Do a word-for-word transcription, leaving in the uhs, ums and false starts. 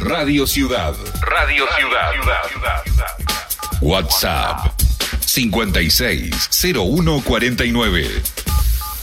Radio Ciudad. Radio Ciudad. WhatsApp cincuenta y seis cero uno cuarenta y nueve.